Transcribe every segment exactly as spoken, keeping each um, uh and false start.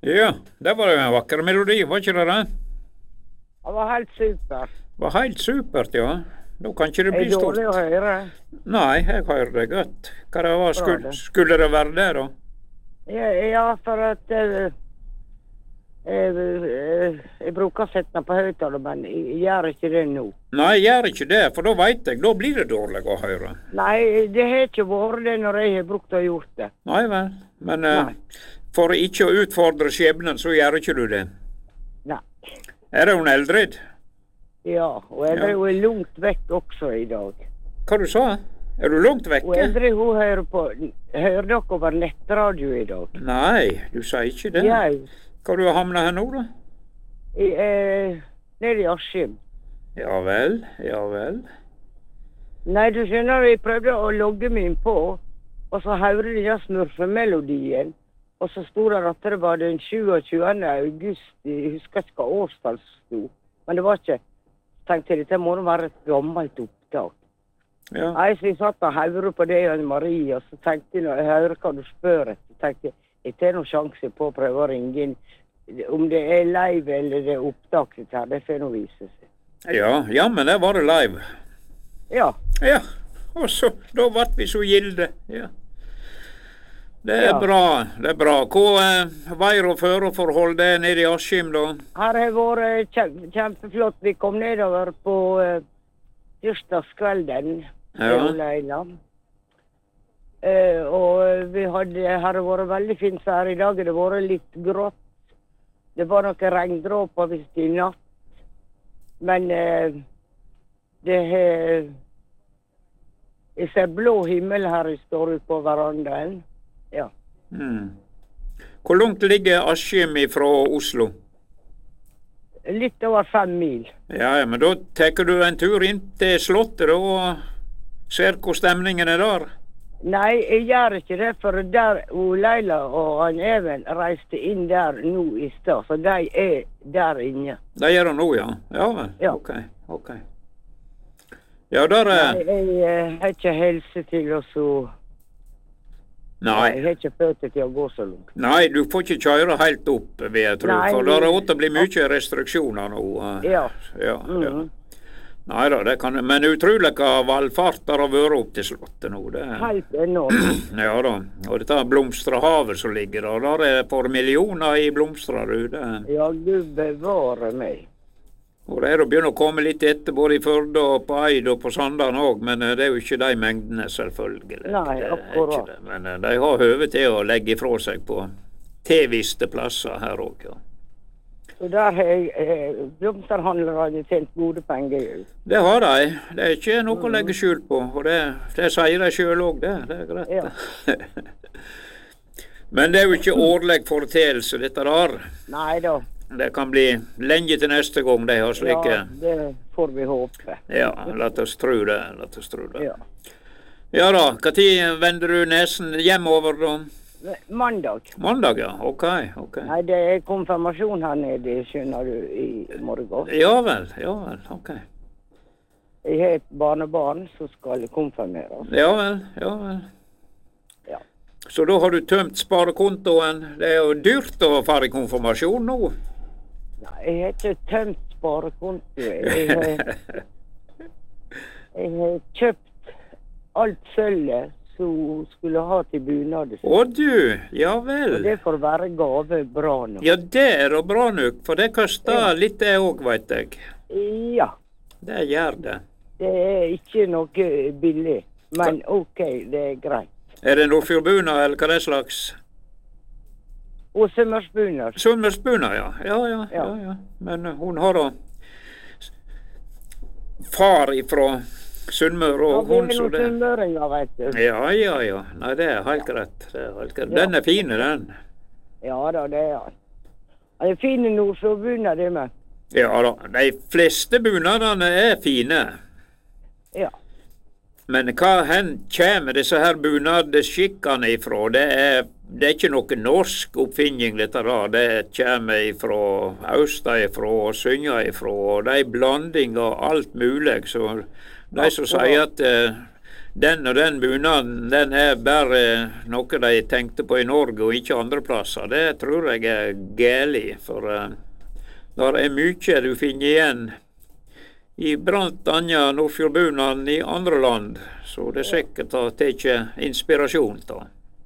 Ja, det var jo en vakker melodi, var ikke det det? Det var helt super. Det var helt supert, ja. Nå kan ikke det Er bli det stort. dårlig å høre? Nei, jeg hører det godt. Hva det var, Bra, skulle, det. skulle det være det, da? Ja, ja for at eh, eh, eh, jeg bruker å sette den på høyttaler, men jeg gjør ikke det nå. Nei, jeg gjør ikke det, for da veit jeg, da blir det dårlig å høre. Nei, det har ikke vært det når jeg har brukt å gjort det. Nei vel, men eh, Nei. for ikke å utfordre skjebnen, så gjør ikke du det. Nei. Er det hun Eldrid? Ja, og Eldre Ja. hun er langt vekk også i dag. Hva du sa? Er du langt Og vekke? Eldre hun hører på, hører dere over nettradio i dag? Nei, du sier ikke det. Jeg, Hva du har havnet her nå, da? jeg er nede i Askim. Ja vel, ja vel. Nei, du skjønner, jeg prøvde å logge meg inn på, og så hørte jeg den smurfemelodien, og så sto det at det var den tjueåttende august, jeg husker ikke hva årstall sto, men det var ikke. Tenkte jeg, dette må det være et gammelt opptak. Ja. Nei, så jeg satt og hørte på det, Anne Marie, og så tenkte jeg, når jeg hører hva du spør etter, tenkte jeg, jeg tar noen sjanse på å prøve å ringe inn. Om det er live eller det er opptaket her, det får nå vise seg. Ja, jammen det var det live. Ja, Ja, og så, da ble vi så gilde. Ja. Det er Ja. bra, det er bra. Hva eh, veier og føreforhold det er nede i Askim, da? her har vært kjem, kjempeflott. Vi kom nedover på uh, tirsdagskvelden. Ja. til Leila. Eh, og vi hadde, her har vært veldig fint vær i dag. Det har vært litt grått. Det var noen regndråper visst i natt. Men eh, det har Jeg ser blå himmel her jeg står ute på verandaen. Ja. Mm. Hvor langt ligger Askim fra Oslo? Litt over fem mil. Ja, ja, men da tar du en tur inn til Slottet da, og ser hvor stemningen er der. Nei, jeg gjør ikke det, for der og Leila og han Even reiste inn der nå i stad, så de er der inne. Det gjør du nå, ja? Ja vel, Ja. ok, ok. Ja, der er... Nei, jeg eh, har ikke helse til å så... Jeg Nei, har ikke føtter til å gå så langt. nei, du får ikke kjøre helt opp, vil jeg tro, Nei, for der er vi- åtte blir mye restriksjoner nå. eh. Ja. Ja, ja. Mhm. Nei da, det kan... Men utrolig hva valfarter har vært opp til Slottet nå, det... Helt enormt. Ja da, og dette blomsterhavet som ligger der, der er for millioner i blomstrer, du, det... Ja, Gud bevare meg. Og det er å begynne å komme litt etter, både i Førde og på Eid og på Sandane òg, men eh, det er jo ikke de mengdene, selvfølgelig. Nei, Det er akkurat. ikke det. Men eh, de har høve til å legge ifra seg på tilviste plasser her òg, ja. Så der har jeg eh, blomsterhandlerne tjent gode penger. Det har de. Det er ikke noe å legge skjul på, og det, det sier de sjøl òg, det. Det er greit. Ja. Men det er jo ikke årlig foreteelse, dette der. Nei da. Det kan bli lenge til neste gang de har slike. Ja, det får vi håpe. Ja, la oss tro det. La oss tro det. Ja. Ja da, hva tid vender du nesen hjemover da? Mandag. Mandag, ja. Ok, ok. Nei, det er konfirmasjon her nede, skjønner du, i morgen. Ja vel, ja vel, ok. Jeg har et barnebarn som skal konfirmeres. Ja vel, ja vel. Ja. Så da har du tømt sparekontoen. Det er jo dyrt å fare i konfirmasjon nå. Nei, jeg har ikke tømt sparekonto. Jeg har, jeg har kjøpt alt sølvet som skulle ha til bunaden. Å du, ja Og vel. det får være gave bra nå. Ja, det er da bra nok, for det koster Ja. litt det òg, veit jeg. Ja, Det gjør det. det er ikke noe billig, men ok, det er greit. Er det Nordfjordbunad, eller hva det er slags? Og sømmersbunad. Sunnmørsbunad, ja. Ja, ja, ja, Ja. ja. Men eh, hun har da far ifra Sunnmøre, Ja, og vi hun er så noen det. sunnmøringer, vet du. Ja, ja, ja. Nei, det er helt greit. Det er helt greit. Den er fin, den. Ja da, det er han. Han er fin i Nordfjordbunad, det med. Ja da. De fleste bunadene er fine. Ja. Men hva hen kommer disse her bunadskikkene ifra? Det er, det er ikke noe norsk oppfinning, dette da. Det kommer ifra østenifra og søndenifra, og det er blanding av alt mulig. Så de som sier at eh, den og den bunaden, den er bare noe de tenkte på i Norge og ikke andre plasser. Det tror jeg er gæli, for uh, det er mye du finner igjen i blant annet Nordfjordbunaden i andre land, så det er sikkert å ta inspirasjon til.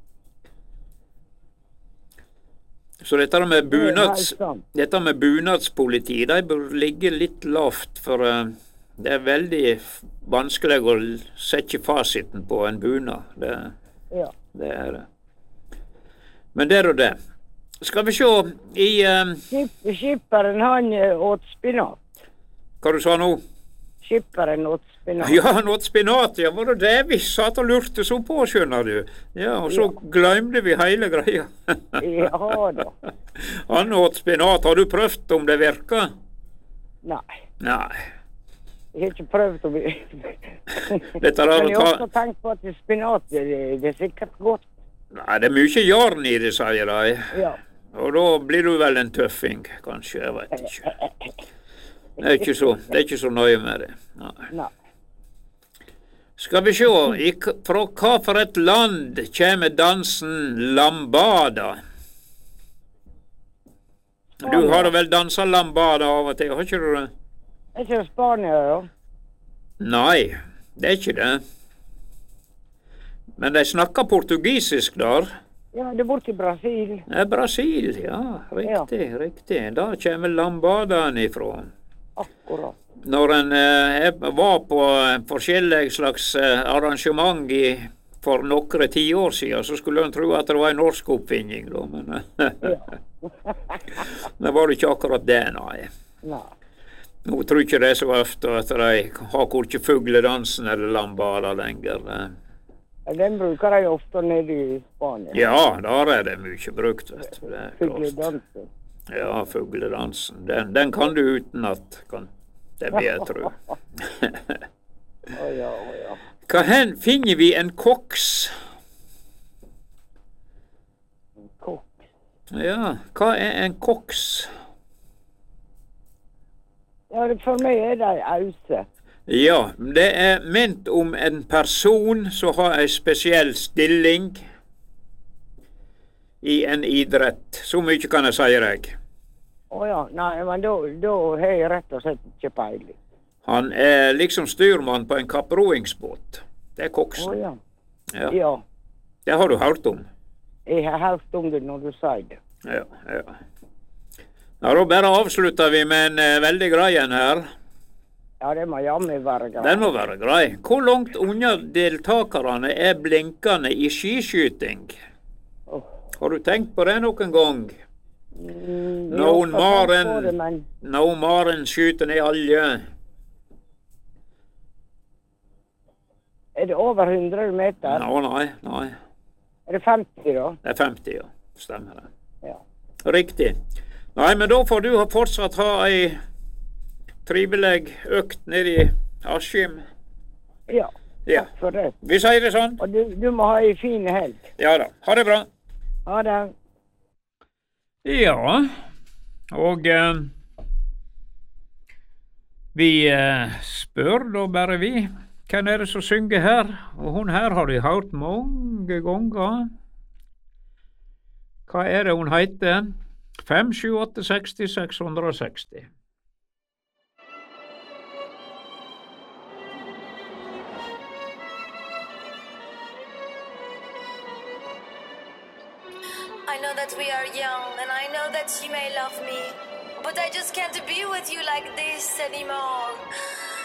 Så dette med, bunads, dette med bunadspoliti, de bør ligge litt lavt, for uh, det er veldig vanskelig å sette fasiten på en bunad. Det, ja. det er det. Men det er jo det. Skal vi se i uh, Skipperen, han åt spinat. Hva du sa nå? Skipperen åt spinat. Ja, han åt spinat, ja. Var det det vi satt og lurte så på, skjønner du? Ja, og så ja. Glemte vi hele greia. Ja da. Han åt spinat. Har du prøvd om det virker? Nei. Nei. Jeg har ikke prøvd å bli... Dette er Men jeg har ta... også tenkt på at spinat, det, det er sikkert godt. Nei, det er mye jarn i det, sier de. Ja. Og da blir du vel en tøffing, kanskje. Jeg vet ikke. Det er ikke så, det er ikke så nøye med det. Nei. Nei. Skal vi se, i, fra hva for et land kommer dansen lambada? Du har vel danset lambada av og til, har ikke du det? Er ikke det Spania, da? Nei, det er ikke det. Men de snakker portugisisk der. Ja, det er borte i Brasil. Det er Brasil, ja. Riktig, ja. riktig. Da kommer lambadaen ifra. Akkurat. Når en eh, var på forskjellige slags eh, arrangement i, for noen tiår siden, så skulle en tro at det var en norsk oppfinning, da, men ja. Det var ikke akkurat det, nei. Nei. Nå tror jeg ikke det er så ofte at de har ikke fugledansen eller lambada lenger. Den bruker de ofte nede i Spania. Ja, der er det mye brukt, vet du. Fugledansen. Ja, fugledansen. Den, den kan du utenat, kan det vil jeg tro. Å ja, å ja. Hva hen finner vi en koks? En koks? Ja, hva er en koks? Ja, for meg er det en ause. Ja, det er ment om en person som har en spesiell stilling i en idrett. Så mye kan jeg si deg. Å ja, nei, men da, da har jeg rett og slett ikke peiling. Han er liksom styrmann på en kapproingsbåt. Det er koksen. Å ja. Ja. Ja. Det har du hørt om? Jeg har hørt om det når du sier det. Ja, ja. Ja, da bare avslutter vi med en uh, veldig grei en her. Ja, det må jammen være grei. Den må være grei. Hvor langt unna deltakerne er blinkende i skiskyting? Oh. Har du tenkt på det noen gang? Mm, Noen maren, det, men... noen maren skyter ned alje. Er det over hundre meter? Nå, nei, nei. Er det femti da? Det er femti, ja. Stemmer det. Ja. Riktig. Nei, men da får du fortsatt ha ei trivelig økt nede i Askim. Ja, Ja. takk for det. Vi sier det sånn. Og du, du må ha en fin helg. Ja da. Ha det bra. Ha det. Ja, og eh, vi eh, spør da bare vi. Hvem er det som synger her? Og hun her har de hørt mange ganger. Hva er det hun heter? fem sju åtte seks seks seks. I know that we are young, and I know that you may love me, but I just can't be with you like this anymore.